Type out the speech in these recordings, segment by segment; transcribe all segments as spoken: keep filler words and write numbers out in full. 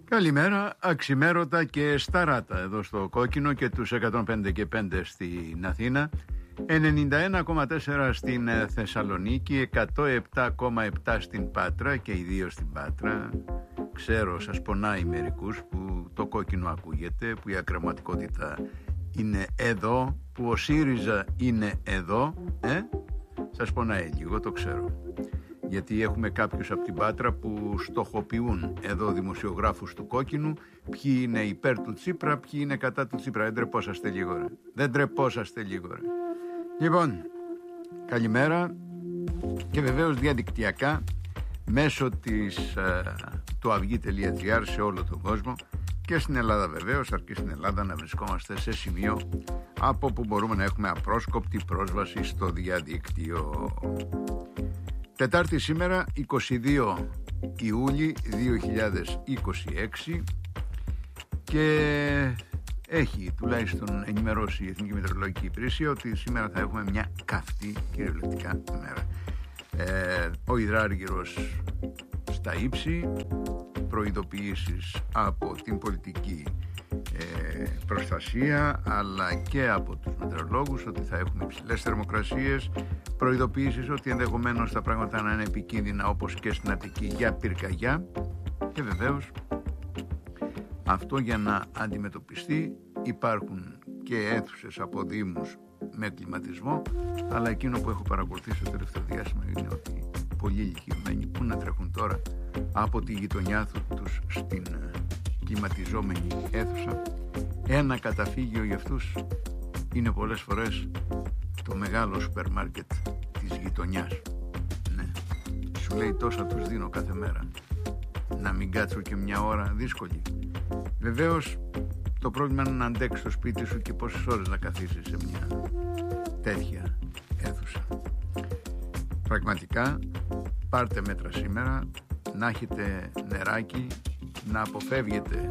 Καλημέρα, αξιμέρωτα και σταράτα εδώ στο Κόκκινο και τους εκατόν πέντε και πέντε στην Αθήνα, ενενήντα ένα κόμμα τέσσερα στην Θεσσαλονίκη, εκατόν επτά κόμμα επτά στην Πάτρα και οι δύο στην Πάτρα. Ξέρω, σας πονάει μερικούς που το Κόκκινο ακούγεται, που η ακραματικότητα είναι εδώ, που ο ΣΥΡΙΖΑ είναι εδώ, ε? Σας πονάει λίγο, το ξέρω. Γιατί έχουμε κάποιους από την Πάτρα που στοχοποιούν εδώ δημοσιογράφους του Κόκκινου, ποιοι είναι υπέρ του Τσίπρα, ποιοι είναι κατά του Τσίπρα. Δεν τρεπόσαστε λίγο ρε. Δεν τρεπόσαστε λίγο ρε. Λοιπόν, καλημέρα και βεβαίως διαδικτυακά μέσω της, ε, του αυγή τελεία τζι άρ σε όλο τον κόσμο και στην Ελλάδα βεβαίως, αρκεί στην Ελλάδα να βρισκόμαστε σε σημείο από που μπορούμε να έχουμε απρόσκοπτη πρόσβαση στο διαδίκτυο. Τετάρτη σήμερα, είκοσι δύο Ιούλη δύο χιλιάδες είκοσι έξι, και έχει τουλάχιστον ενημερώσει η Εθνική Μετεωρολογική Υπηρεσία ότι σήμερα θα έχουμε μια καυτή κυριολεκτικά μέρα. Ε, ο υδράργυρος στα ύψη, προειδοποιήσεις από την πολιτική ε, προστασία αλλά και από τους μετεωρολόγους ότι θα έχουμε υψηλές θερμοκρασίες, προειδοποιήσεις ότι ενδεχομένως τα πράγματα να είναι επικίνδυνα όπως και στην Αττική για πυρκαγιά, και βεβαίως αυτό για να αντιμετωπιστεί υπάρχουν και αίθουσες από δήμους με κλιματισμό, αλλά εκείνο που έχω παρακολουθήσει το τελευταίο διάστημα είναι ότι πολλοί ηλικιωμένοι που να τρέχουν τώρα από τη γειτονιά τους στην κλιματιζόμενη αίθουσα, ένα καταφύγιο για αυτούς είναι πολλές φορές το μεγάλο σούπερ μάρκετ της γειτονιάς. Ναι, σου λέει τόσα τους δίνω κάθε μέρα, να μην κάτσω και μια ώρα δύσκολη. Βεβαίως το πρόβλημα είναι να αντέξεις στο σπίτι σου και πόσες ώρες να καθίσεις σε μια τέτοια αίθουσα. Πραγματικά πάρτε μέτρα σήμερα, να έχετε νεράκι, να αποφεύγετε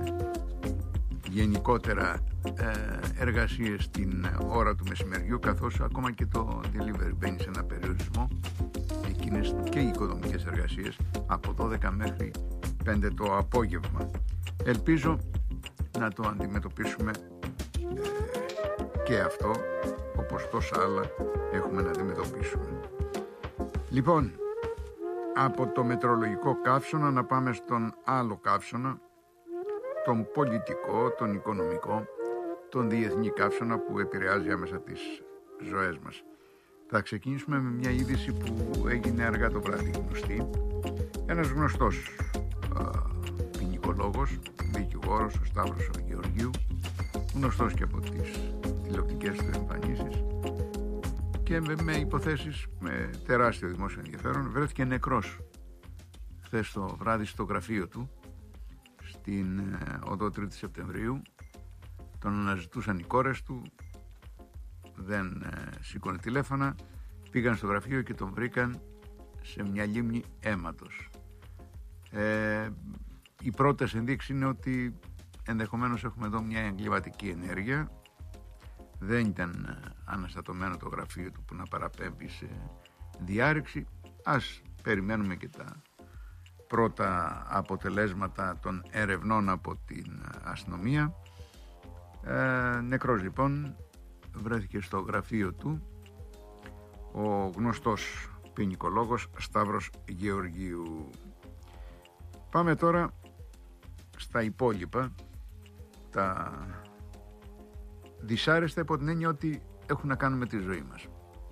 γενικότερα ε, εργασίες την ώρα του μεσημεριού, καθώς ακόμα και το delivery μπαίνει σε ένα περιορισμό, εκείνες και οι οικοδομικές εργασίες από δώδεκα μέχρι πέντε το απόγευμα. Ελπίζω να το αντιμετωπίσουμε ε, και αυτό, όπως τόσα άλλα έχουμε να αντιμετωπίσουμε. Λοιπόν, από το μετεωρολογικό καύσωνα να πάμε στον άλλο καύσωνα, τον πολιτικό, τον οικονομικό, τον διεθνή καύσωνα που επηρεάζει άμεσα τις ζωές μας. Θα ξεκινήσουμε με μια είδηση που έγινε αργά το βράδυ γνωστή. Ένας γνωστός α, ποινικολόγος, δικηγόρος, ο Σταύρος ο Γεωργίου, γνωστός και από τις τηλεοπτικές του εμφανίσεις και με, με υποθέσεις με τεράστιο δημόσιο ενδιαφέρον, βρέθηκε νεκρός χθες το βράδυ στο γραφείο του στην ε, οδό τρίτη Σεπτεμβρίου. Τον αναζητούσαν οι κόρες του, δεν ε, σήκωνε τηλέφωνα, πήγαν στο γραφείο και τον βρήκαν σε μια λίμνη αίματος. Ε, οι πρώτες ενδείξεις είναι ότι ενδεχομένως έχουμε εδώ μια εγκληματική ενέργεια. Δεν ήταν αναστατωμένο το γραφείο του που να παραπέμπει σε διάρρηξη. Ας περιμένουμε και τα πρώτα αποτελέσματα των ερευνών από την αστυνομία. Ε, νεκρός λοιπόν βρέθηκε στο γραφείο του ο γνωστός ποινικολόγος Σταύρος Γεωργίου. Πάμε τώρα στα υπόλοιπα, τα δυσάρεστα υπό την έννοια ότι έχουν να κάνουν με τη ζωή μας.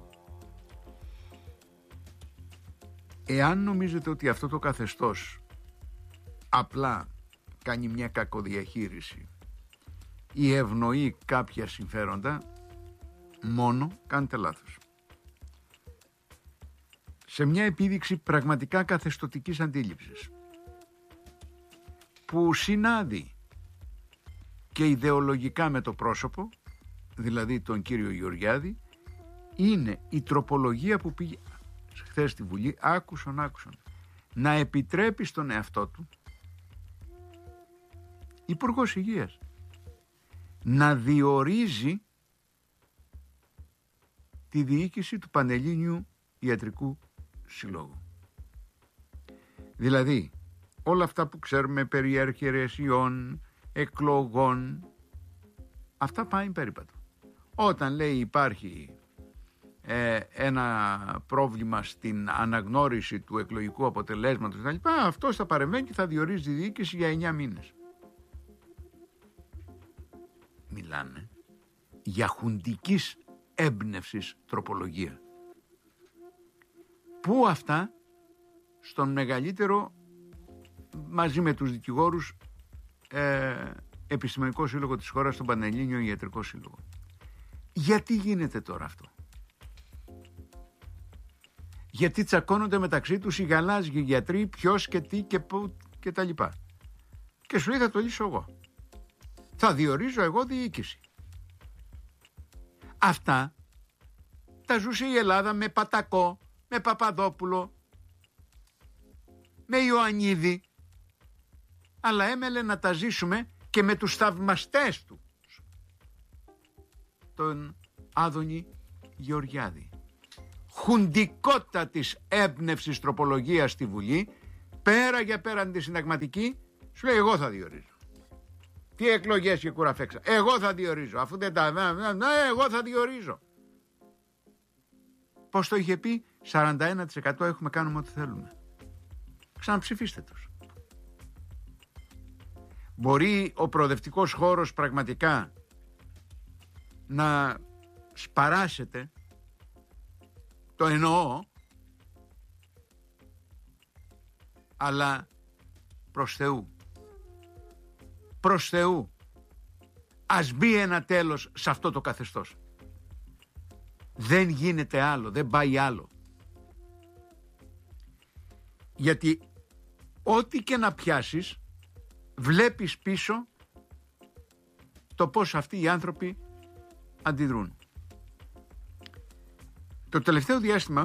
Εάν νομίζετε ότι αυτό το καθεστώς απλά κάνει μια κακοδιαχείριση ή ευνοεί κάποια συμφέροντα, μόνο κάνετε λάθος. Σε μια επίδειξη πραγματικά καθεστωτικής αντίληψης που συνάδει και ιδεολογικά με το πρόσωπο, δηλαδή τον κύριο Γεωργιάδη, είναι η τροπολογία που πήγε χθες στη Βουλή, άκουσον, άκουσον, να επιτρέπει στον εαυτό του, Υπουργός Υγείας, να διορίζει τη διοίκηση του Πανελλήνιου Ιατρικού Συλλόγου. Δηλαδή, όλα αυτά που ξέρουμε περί αρχιερεσιών, εκλογών, αυτά πάει περίπατο. Όταν λέει υπάρχει ε, ένα πρόβλημα στην αναγνώριση του εκλογικού αποτελέσματος κτλ., αυτός θα παρεμβαίνει και θα διορίζει τη διοίκηση για εννιά μήνες. Μιλάνε για χουντικής έμπνευσης τροπολογία. Πού αυτά? Στον μεγαλύτερο, μαζί με τους δικηγόρους, ε, επιστημονικό σύλλογο της χώρας, τον Πανελλήνιο Ιατρικό Σύλλογο. Γιατί γίνεται τώρα αυτό? Γιατί τσακώνονται μεταξύ τους οι γαλάζιοι γιατροί, ποιος και τι και πού και τα λοιπά. Και σου λέει θα το λύσω εγώ. Θα διορίζω εγώ διοίκηση. Αυτά τα ζούσε η Ελλάδα με Πατακό, με Παπαδόπουλο, με Ιωαννίδη, αλλά έμελε να τα ζήσουμε και με τους θαυμαστές του, τον Άδωνη Γεωργιάδη. Χουντικότητα της έμπνευσης τροπολογίας στη Βουλή, πέρα για πέραν τη συνταγματική, σου λέει εγώ θα διορίζω. Τι εκλογές και κουραφέξα, εγώ θα διορίζω, αφού δεν τα... Ναι, εγώ θα διορίζω. Πώς το είχε πει? σαράντα ένα τοις εκατό έχουμε, κάνουμε ό,τι θέλουμε. Ξαναψηφίστε τους. Μπορεί ο προοδευτικός χώρος πραγματικά να σπαράσετε, το εννοώ, αλλά προς Θεού, προς Θεού, ας μπει ένα τέλος σε αυτό το καθεστώς. Δεν γίνεται άλλο, δεν πάει άλλο. Γιατί ό,τι και να πιάσεις, βλέπεις πίσω το πώς αυτοί οι άνθρωποι αντιδρούν. Το τελευταίο διάστημα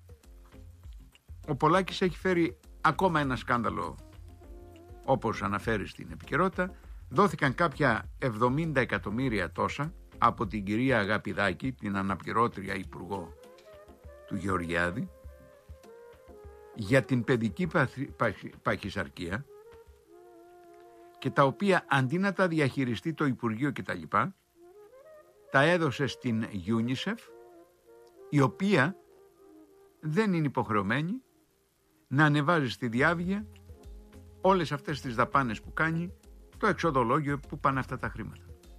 ο Πολάκης έχει φέρει ακόμα ένα σκάνδαλο, όπως αναφέρει στην επικαιρότητα. Δόθηκαν κάποια εβδομήντα εκατομμύρια τόσα από την κυρία Αγαπηδάκη, την αναπληρώτρια υπουργό του Γεωργιάδη, για την παιδική παχυσαρκία, και τα οποία αντί να τα διαχειριστεί το Υπουργείο και τα λοιπά, τα έδωσε στην UNICEF, η οποία δεν είναι υποχρεωμένη να ανεβάζει στη διάβγεια όλες αυτές τις δαπάνες που κάνει, το εξοδολόγιο που πάνε αυτά τα χρήματα.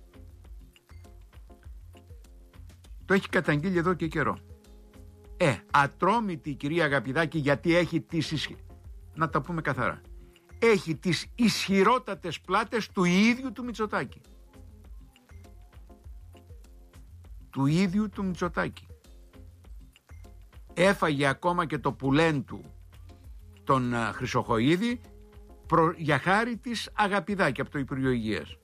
Το έχει καταγγείλει εδώ και καιρό. Ε, ατρόμητη η κυρία Αγαπηδάκη, γιατί έχει τις ισχυ... να τα πούμε καθαρά, έχει τις ισχυρότατες πλάτες του ίδιου του Μητσοτάκη. Του ίδιου του Μητσοτάκη. Έφαγε ακόμα και το πουλέν του τον uh, Χρυσοχοΐδη προ... για χάρη της Αγαπηδάκη από το Υπουργείο Υγείας.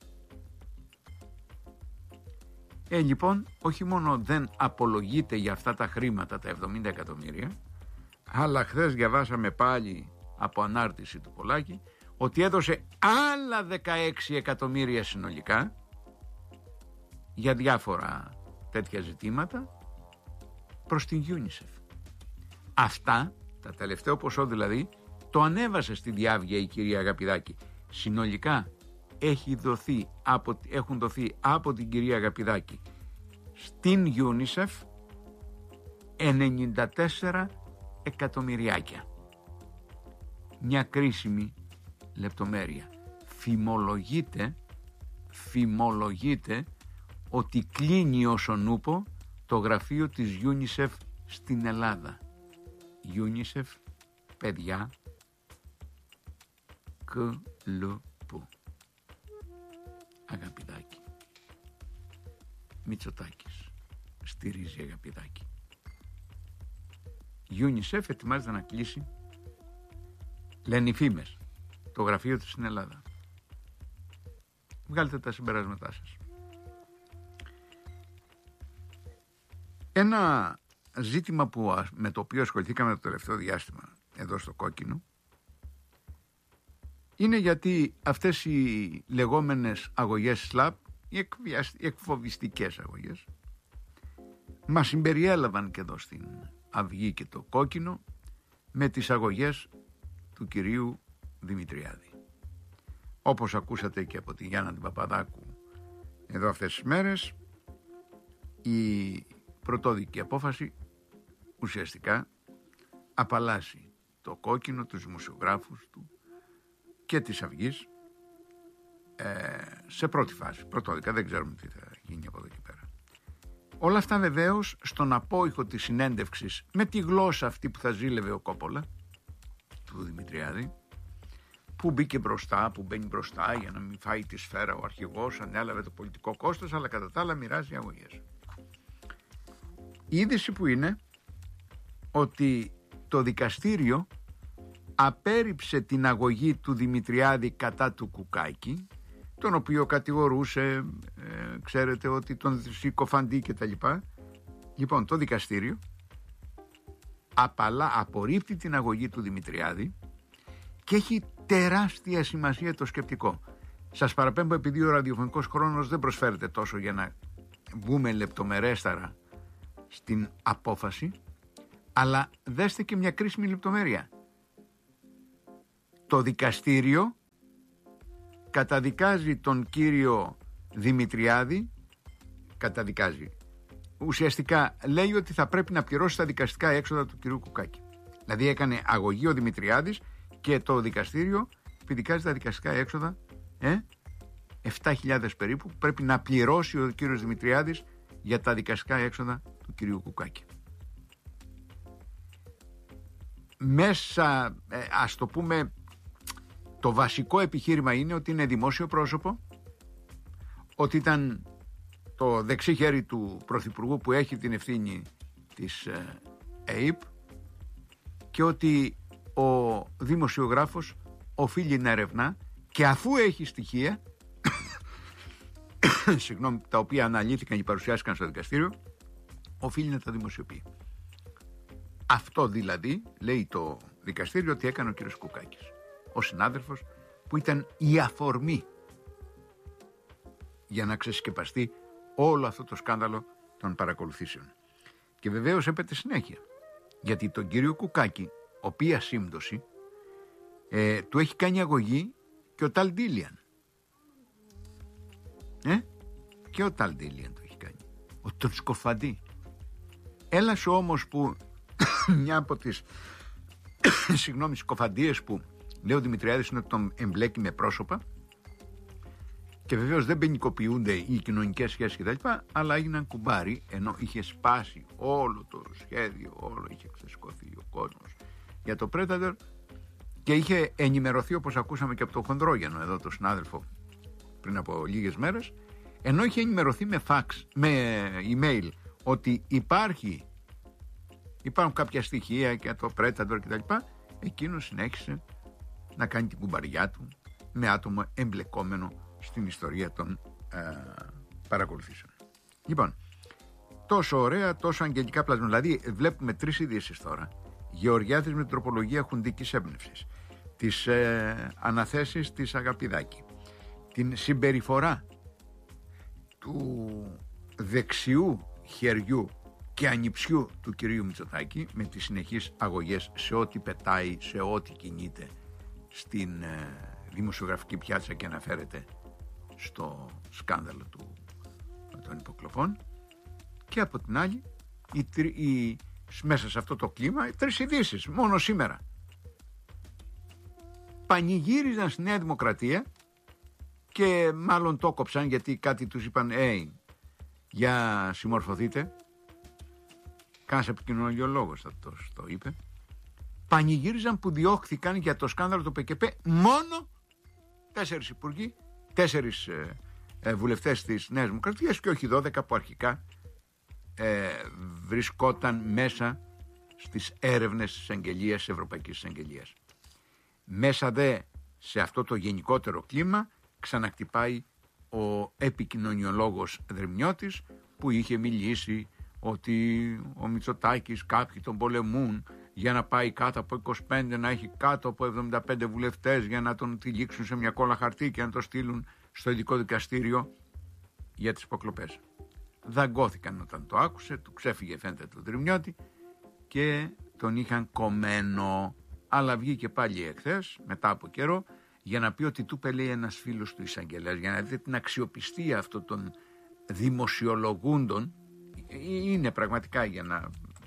Ε, λοιπόν, όχι μόνο δεν απολογείται για αυτά τα χρήματα, τα εβδομήντα εκατομμύρια, αλλά χθες διαβάσαμε πάλι από ανάρτηση του Πολάκη ότι έδωσε άλλα δεκαέξι εκατομμύρια συνολικά για διάφορα τέτοια ζητήματα προς την UNICEF. Αυτά, τα τελευταίο ποσό δηλαδή, το ανέβασε στη διάβγεια η κυρία Αγαπηδάκη. Συνολικά έχει δοθεί από, έχουν δοθεί από την κυρία Αγαπηδάκη στην UNICEF ενενήντα τέσσερα εκατομμυριάκια. Μια κρίσιμη λεπτομέρεια. Φημολογείται, φημολογείται ότι κλείνει όσον ούπο το γραφείο της UNICEF στην Ελλάδα. UNICEF, παιδιά, κλπ. Αγαπηδάκη. Μητσοτάκης στηρίζει Αγαπηδάκη. UNICEF ετοιμάζεται να κλείσει, λένε οι φήμες, το γραφείο του στην Ελλάδα. Βγάλτε τα συμπεράσματά σας. Ένα ζήτημα που, με το οποίο ασχοληθήκαμε το τελευταίο διάστημα εδώ στο Κόκκινο είναι γιατί αυτές οι λεγόμενες αγωγές σλαπ, οι εκφοβιστικές αγωγές, μας συμπεριέλαβαν και εδώ στην Αυγή και το Κόκκινο με τις αγωγές του κυρίου Δημητριάδη. Όπως ακούσατε και από τη Γιάννα την Παπαδάκου εδώ αυτές τις μέρες, η πρωτόδικη απόφαση ουσιαστικά απαλλάσσει το κόκκινο, τους δημοσιογράφους του και της Αυγής ε, σε πρώτη φάση. Πρωτόδικα, δεν ξέρουμε τι θα γίνει από εδώ και πέρα. Όλα αυτά βεβαίως στον απόϊχο της συνέντευξης με τη γλώσσα αυτή που θα ζήλευε ο Κόπολα του Δημητριάδη, που μπήκε μπροστά, που μπαίνει μπροστά για να μην φάει τη σφαίρα ο αρχηγός, ανέλαβε το πολιτικό κόστος, αλλά κατά τα άλλα μοιράζει αγωγές. Η είδηση που είναι ότι το δικαστήριο απέρριψε την αγωγή του Δημητριάδη κατά του Κουκάκη, τον οποίο κατηγορούσε, ε, ξέρετε, ότι τον συκοφαντεί και τα λοιπά. Λοιπόν, το δικαστήριο απαλά, απορρίπτει την αγωγή του Δημητριάδη και έχει τεράστια σημασία το σκεπτικό. Σας παραπέμπω, επειδή ο ραδιοφωνικός χρόνος δεν προσφέρεται τόσο για να μπούμε λεπτομερέστερα στην απόφαση, αλλά δέστε και μια κρίσιμη λεπτομέρεια. Το δικαστήριο καταδικάζει τον κύριο Δημητριάδη, καταδικάζει, ουσιαστικά λέει ότι θα πρέπει να πληρώσει τα δικαστικά έξοδα του κυρίου Κουκάκη. Δηλαδή έκανε αγωγή ο Δημητριάδης και το δικαστήριο επιδικάζει τα δικαστικά έξοδα ε, επτά χιλιάδες περίπου που πρέπει να πληρώσει ο κύριος Δημητριάδης για τα δικαστικά έξοδα του κυρίου Κουκάκη. Μέσα, ε, ας το πούμε, το βασικό επιχείρημα είναι ότι είναι δημόσιο πρόσωπο, ότι ήταν το δεξί χέρι του Πρωθυπουργού που έχει την ευθύνη της ε, ΕΥΠ και ότι ο δημοσιογράφος οφείλει να ερευνά και αφού έχει στοιχεία συγγνώμη, τα οποία αναλύθηκαν και παρουσιάστηκαν στο δικαστήριο, οφείλει να τα δημοσιοποιεί. Αυτό δηλαδή λέει το δικαστήριο ότι έκανε ο κύριος Κουκάκης, ο συνάδελφος που ήταν η αφορμή για να ξεσκεπαστεί όλο αυτό το σκάνδαλο των παρακολουθήσεων. Και βεβαίως έπεται συνέχεια, γιατί τον κύριο Κουκάκη, οποία σύμπτωση ε, του έχει κάνει αγωγή και ο Ταλ Ντίλιαν. Ε? Και ο Ταλ Ντίλιαν το έχει κάνει. Ο τον σκοφαντή. Έλασε όμως που μια από τις συγγνώμη σκοφαντίες που λέει ο Δημητριάδης είναι ότι τον εμπλέκει με πρόσωπα και βεβαίως δεν ποινικοποιούνται οι κοινωνικές σχέσεις κτλ, αλλά έγιναν κουμπάρι, ενώ είχε σπάσει όλο το σχέδιο, όλο είχε ξεσκωθεί ο κόσμος για το Predator και είχε ενημερωθεί, όπως ακούσαμε και από τον Χονδρόγιανο εδώ, τον συνάδελφο, πριν από λίγες μέρες, ενώ είχε ενημερωθεί με fax, με email ότι υπάρχει υπάρχουν κάποια στοιχεία για το Predator κτλ, εκείνος συνέχισε να κάνει την κουμπαριά του με άτομο εμπλεκόμενο στην ιστορία των ε, παρακολουθήσεων. Λοιπόν, τόσο ωραία, τόσο αγγελικά πλασμό. Δηλαδή βλέπουμε τρεις ειδήσεις τώρα. Γεωργιάδης με την τροπολογία χουντικής έμπνευσης, τις ε, αναθέσεις της Αγαπηδάκη, την συμπεριφορά του δεξιού χεριού και ανιψιού του κυρίου Μητσοτάκη με τις συνεχείς αγωγές σε ό,τι πετάει, σε ό,τι κινείται στην ε, δημοσιογραφική πιάτσα και αναφέρεται στο σκάνδαλο του, των υποκλοπών, και από την άλλη η, η, μέσα σε αυτό το κλίμα οι τρεις ειδήσεις μόνο σήμερα πανηγύριζαν στη Νέα Δημοκρατία και μάλλον το κόψαν γιατί κάτι τους είπαν hey, για συμμορφωθείτε, κάνας επικοινωνιολόγος θα το, το είπε, πανηγύριζαν που διώχθηκαν για το σκάνδαλο του ΠΚΠ μόνο τέσσερις υπουργοί, τέσσερις ε, ε, βουλευτές της Νέας Δημοκρατίας και όχι δώδεκα που αρχικά ε, βρισκόταν μέσα στις έρευνες της εγγελίας, της Ευρωπαϊκής Εγγελίας. Μέσα δε σε αυτό το γενικότερο κλίμα ξανακτυπάει ο επικοινωνιολόγος Δρυμιώτης που είχε μιλήσει ότι ο Μητσοτάκης κάποιοι τον πολεμούν για να πάει κάτω από είκοσι πέντε, να έχει κάτω από εβδομήντα πέντε βουλευτές για να τον τυλίξουν σε μια κόλλα χαρτί και να το στείλουν στο ειδικό δικαστήριο για τις υποκλοπές. Δαγκώθηκαν όταν το άκουσε, του ξέφυγε φαίνεται του Δρυμιώτη και τον είχαν κομμένο αλλά βγήκε πάλι εχθές, μετά από καιρό, για να πει ότι του είπε, λέει, ένας φίλος του εισαγγελέας, για να δείτε την αξιοπιστία αυτών των δημοσιολογούντων. Είναι πραγματικά για να...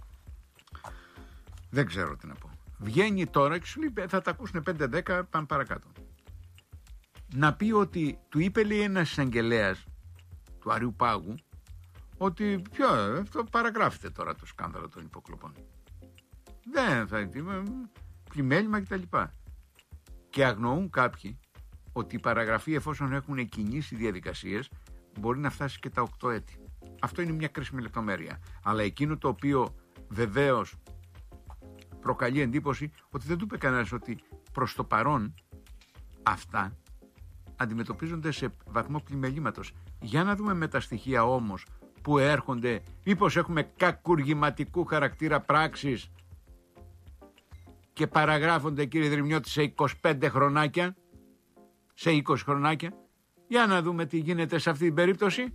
Δεν ξέρω τι να πω. Βγαίνει τώρα και σου λέει, θα τα ακούσουν πέντε δέκα, πάμε παρακάτω. Να πει ότι του είπε, λέει, ένας εισαγγελέας του Αριουπάγου, ότι ποιο, αυτό παραγράφεται τώρα το σκάνδαλο των υποκλοπών. Δεν θα είναι πλημέλημα κτλ. Και αγνοούν κάποιοι ότι η παραγραφή, εφόσον έχουν κινήσει διαδικασίες, μπορεί να φτάσει και τα οκτώ έτη. Αυτό είναι μια κρίσιμη λεπτομέρεια. Αλλά εκείνο το οποίο βεβαίως προκαλεί εντύπωση, ότι δεν του είπε κανένας ότι προς το παρόν αυτά αντιμετωπίζονται σε βαθμό πλημελήματος. Για να δούμε με τα στοιχεία όμως που έρχονται, μήπως έχουμε κακουργηματικού χαρακτήρα πράξεις και παραγράφονται, κύριε Δρυμιώτη, σε είκοσι πέντε χρονάκια, σε είκοσι χρονάκια. Για να δούμε τι γίνεται σε αυτή την περίπτωση.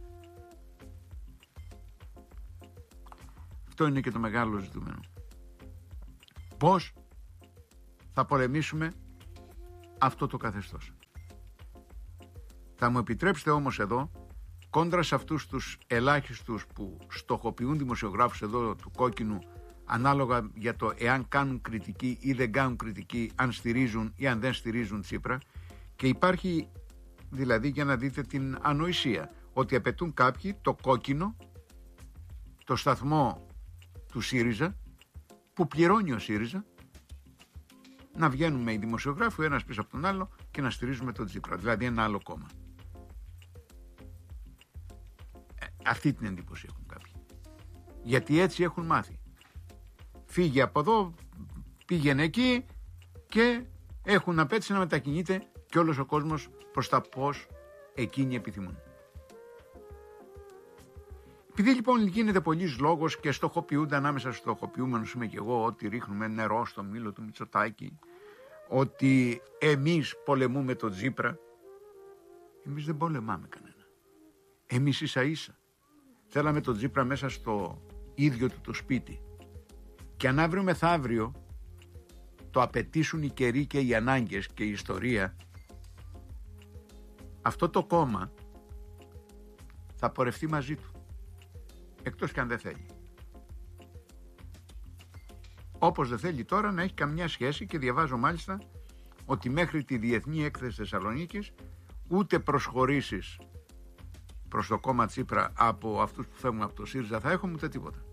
Αυτό είναι και το μεγάλο ζητούμενο. Πώς θα πολεμήσουμε αυτό το καθεστώς. Θα μου επιτρέψετε όμως εδώ, κόντρα σε αυτούς τους ελάχιστους που στοχοποιούν δημοσιογράφους εδώ του κόκκινου, ανάλογα για το εάν κάνουν κριτική ή δεν κάνουν κριτική, αν στηρίζουν ή αν δεν στηρίζουν Τσίπρα, και υπάρχει δηλαδή, για να δείτε την ανοησία, ότι απαιτούν κάποιοι το κόκκινο, το σταθμό του ΣΥΡΙΖΑ, που πληρώνει ο ΣΥΡΙΖΑ, να βγαίνουμε οι δημοσιογράφοι ένας πίσω από τον άλλο και να στηρίζουμε τον Τσίπρα, δηλαδή ένα άλλο κόμμα. Ε, αυτή την εντύπωση έχουν κάποιοι. Γιατί έτσι έχουν μάθει. Φύγε από εδώ, πήγαινε εκεί και έχουν απέτηση να μετακινείται και όλος ο κόσμος προς τα πώς εκείνοι επιθυμούν. Επειδή λοιπόν γίνεται πολλής λόγος και στοχοποιούνται ανάμεσα στους στοχοποιούμενους, είμαι και εγώ, ότι ρίχνουμε νερό στο μήλο του Μητσοτάκη, ότι εμείς πολεμούμε τον Τσίπρα, εμείς δεν πολεμάμε κανένα. Εμείς ίσα ίσα θέλαμε τον Τσίπρα μέσα στο ίδιο του το σπίτι, και αν αύριο μεθαύριο το απαιτήσουν οι καιροί και οι ανάγκες και η ιστορία, αυτό το κόμμα θα πορευτεί μαζί του, εκτός και αν δεν θέλει. Όπως δεν θέλει τώρα να έχει καμιά σχέση, και διαβάζω μάλιστα ότι μέχρι τη Διεθνή Έκθεση Θεσσαλονίκης ούτε προσχωρήσεις προς το κόμμα Τσίπρα από αυτούς που φεύγουν από το ΣΥΡΙΖΑ θα έχουμε, ούτε τίποτα.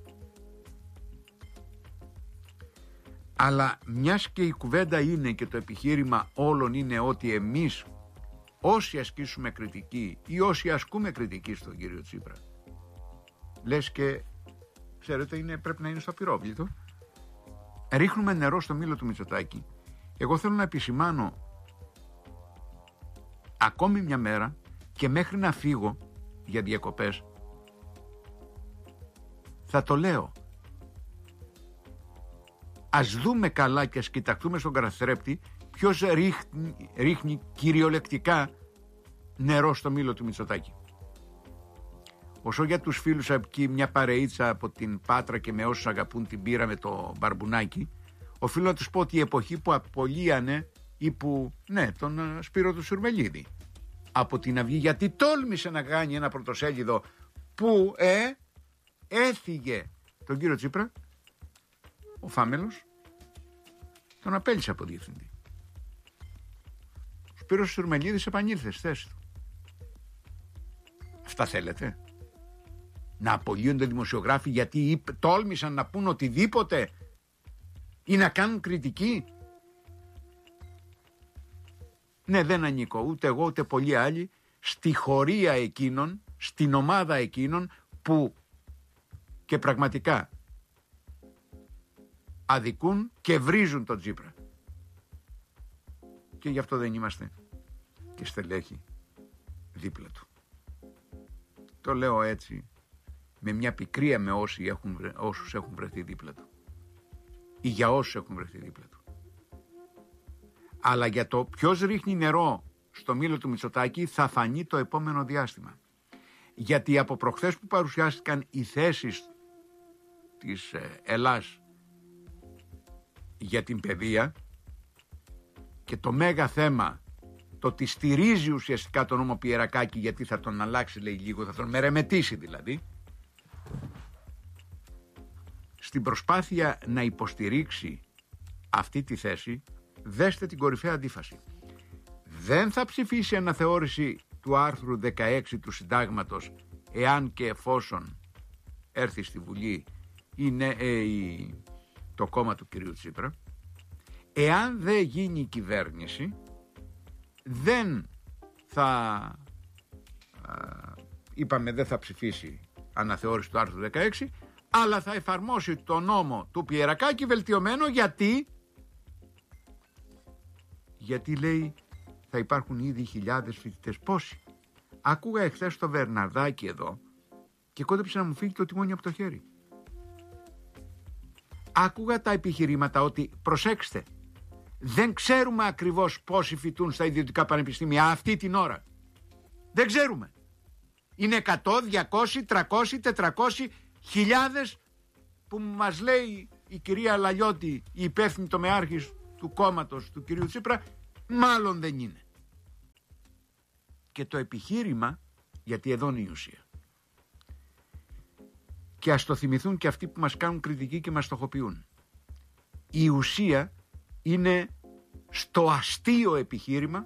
Αλλά μιας και η κουβέντα είναι και το επιχείρημα όλων είναι ότι εμείς όσοι ασκήσουμε κριτική ή όσοι ασκούμε κριτική στον κύριο Τσίπρα, λες και, ξέρετε, είναι, πρέπει να είναι στο απειρόβλητο, ρίχνουμε νερό στο μήλο του Μητσοτάκη. Εγώ θέλω να επισημάνω ακόμη μια μέρα, και μέχρι να φύγω για διακοπές θα το λέω, ας δούμε καλά και ας κοιταχτούμε στον καθρέπτη ποιος ρίχνει, ρίχνει κυριολεκτικά νερό στο μήλο του Μητσοτάκη. Όσο για τους φίλους εκεί, μια παρεΐτσα από την Πάτρα και με όσους αγαπούν την πύρα με το μπαρμπουνάκι, οφείλω να τους πω ότι η εποχή που απολύανε ή που, ναι, τον Σπύρο του Σουρμελίδη από την Αυγή, γιατί τόλμησε να κάνει ένα πρωτοσέλιδο που ε, έφυγε τον κύριο Τσίπρα, ο Φάμελος τον απέλυσε από διευθυντή. Ο Σπύρος Σουρμελίδης επανήλθε στη θέση του. Αυτά θέλετε? Να απολύονται δημοσιογράφοι γιατί τόλμησαν να πούν οτιδήποτε ή να κάνουν κριτική? Ναι, δεν ανήκω ούτε εγώ ούτε πολλοί άλλοι στη χωρία εκείνων, στην ομάδα εκείνων που και πραγματικά αδικούν και βρίζουν τον Τσίπρα. Και γι' αυτό δεν είμαστε και στελέχη δίπλα του. Το λέω έτσι με μια πικρία με όσοι έχουν, όσους έχουν βρεθεί δίπλα του ή για όσους έχουν βρεθεί δίπλα του. Αλλά για το ποιος ρίχνει νερό στο μήλο του Μητσοτάκη θα φανεί το επόμενο διάστημα. Γιατί από προχθές που παρουσιάστηκαν οι θέσεις της Ελλάς για την παιδεία, και το μέγα θέμα, το ότι στηρίζει ουσιαστικά τον νόμο Πιερακάκη, γιατί θα τον αλλάξει, λέει, λίγο, θα τον μερεμετήσει δηλαδή, στην προσπάθεια να υποστηρίξει αυτή τη θέση, δέστε την κορυφαία αντίφαση. Δεν θα ψηφίσει αναθεώρηση του άρθρου δεκαέξι του Συντάγματος εάν και εφόσον έρθει στη Βουλή η, ε, η, το κόμμα του κυρίου Τσίπρα. Εάν δεν γίνει η κυβέρνηση, δεν θα α, είπαμε δεν θα ψηφίσει αναθεώρηση του άρθρου δεκαέξι, αλλά θα εφαρμόσει το νόμο του Πιερακάκη βελτιωμένο. Γιατί γιατί λέει θα υπάρχουν ήδη χιλιάδες φοιτητές. Πόσοι? Άκουγα εχθές το Βερναρδάκι εδώ και κόντεψε να μου φύγει το τιμόνι από το χέρι. Άκουγα τα επιχειρήματα ότι προσέξτε, δεν ξέρουμε ακριβώς πόσοι φοιτούν στα ιδιωτικά πανεπιστήμια αυτή την ώρα. Δεν ξέρουμε. Είναι εκατό, διακόσια, τριακόσια, τετρακόσια χιλιάδες που μας λέει η κυρία Λαλιώτη, η υπεύθυνη τομεάρχης του κόμματος του κυρίου Τσίπρα, μάλλον δεν είναι. Και το επιχείρημα, γιατί εδώ είναι η ουσία, και ας το θυμηθούν και αυτοί που μας κάνουν κριτική και μας στοχοποιούν, η ουσία είναι στο αστείο επιχείρημα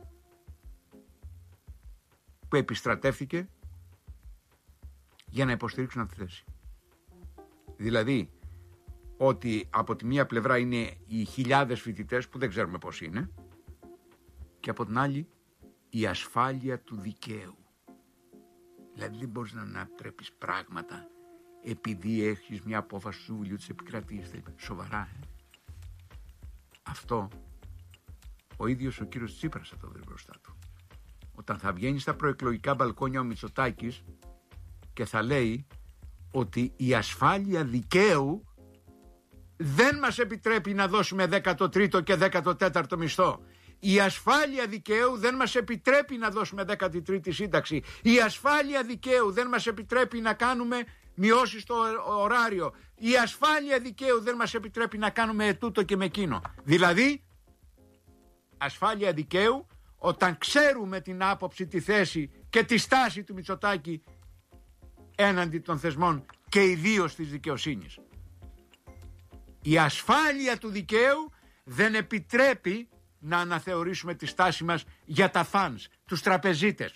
που επιστρατεύθηκε για να υποστηρίξουν αυτή τη θέση. Δηλαδή ότι από τη μία πλευρά είναι οι χιλιάδες φοιτητές που δεν ξέρουμε πώς είναι, και από την άλλη η ασφάλεια του δικαίου. Δηλαδή δεν μπορείς να ανατρέπεις πράγματα επειδή έχεις μια απόφαση του Συμβουλίου της Επικρατείας. Σοβαρά, ε? Αυτό ο ίδιος ο κύριος Τσίπρας θα το βρει μπροστά του. Όταν θα βγαίνει στα προεκλογικά μπαλκόνια ο Μητσοτάκης και θα λέει ότι η ασφάλεια δικαίου δεν μας επιτρέπει να δώσουμε δέκατο τρίτο και δέκατο τέταρτο μισθό. Η ασφάλεια δικαίου δεν μας επιτρέπει να δώσουμε δέκατη τρίτη σύνταξη. Η ασφάλεια δικαίου δεν μας επιτρέπει να κάνουμε μειώσεις στο ωράριο. Η ασφάλεια δικαίου δεν μας επιτρέπει να κάνουμε ετούτο και με εκείνο. Δηλαδή, ασφάλεια δικαίου όταν ξέρουμε την άποψη, τη θέση και τη στάση του Μητσοτάκη έναντι των θεσμών και ιδίως της δικαιοσύνης. Η ασφάλεια του δικαίου δεν επιτρέπει να αναθεωρήσουμε τη στάση μας για τα φανς, τους τραπεζίτες.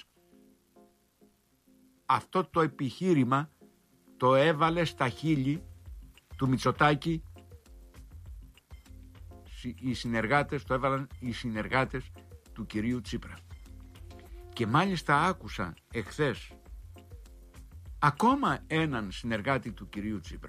Αυτό το επιχείρημα το έβαλε στα χείλη του Μητσοτάκη οι συνεργάτες, το έβαλαν οι συνεργάτες του κυρίου Τσίπρα. Και μάλιστα άκουσα εχθές ακόμα έναν συνεργάτη του κυρίου Τσίπρα,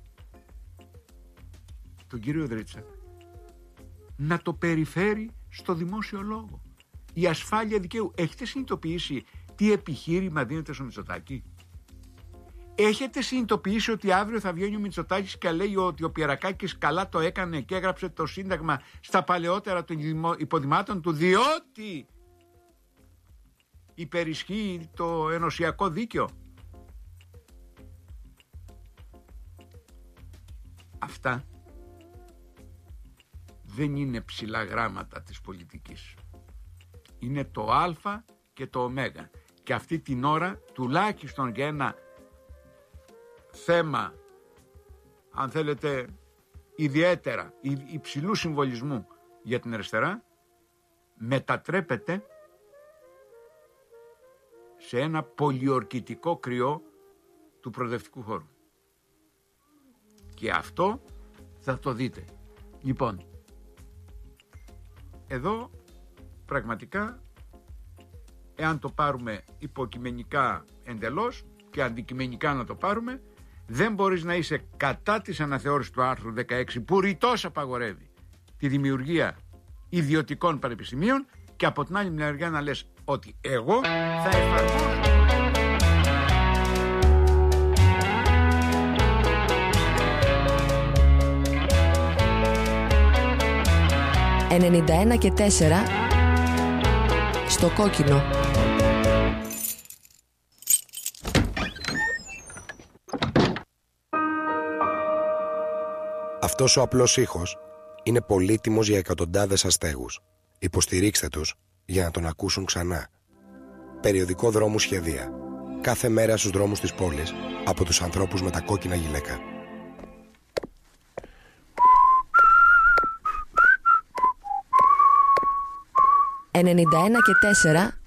τον κύριο Δρίτσα, να το περιφέρει στο δημόσιο λόγο. Η ασφάλεια δικαίου. Έχετε συνειδητοποιήσει τι επιχείρημα δίνεται στο Μητσοτάκη? Έχετε συνειδητοποιήσει ότι αύριο θα βγαίνει ο Μητσοτάκης και λέει ότι ο Πιερακάκης καλά το έκανε και έγραψε το Σύνταγμα στα παλαιότερα των υποδημάτων του, διότι υπερισχύει το ενωσιακό δίκαιο? Αυτά δεν είναι ψηλά γράμματα της πολιτικής. Είναι το α και το ω. Και αυτή την ώρα, τουλάχιστον για ένα θέμα, αν θέλετε, ιδιαίτερα υψηλού συμβολισμού για την αριστερά, μετατρέπεται σε ένα πολιορκητικό κρυό του προοδευτικού χώρου. Και αυτό θα το δείτε. Λοιπόν, εδώ πραγματικά, εάν το πάρουμε υποκειμενικά εντελώς και αντικειμενικά να το πάρουμε, δεν μπορείς να είσαι κατά της αναθεώρησης του άρθρου δεκαέξι που ρητός απαγορεύει τη δημιουργία ιδιωτικών πανεπιστημίων, και από την άλλη μεριά να λες ότι εγώ θα εφαρμόσω. ενενήντα ένα και τέσσερα στο κόκκινο. Αυτός ο απλός ήχος είναι πολύτιμος για εκατοντάδες αστέγους. Υποστηρίξτε τους για να τον ακούσουν ξανά. Περιοδικό Δρόμου Σχεδία. Κάθε μέρα στους δρόμους της πόλης από τους ανθρώπους με τα κόκκινα γυλαίκα. ενενήντα ένα και τέσσερα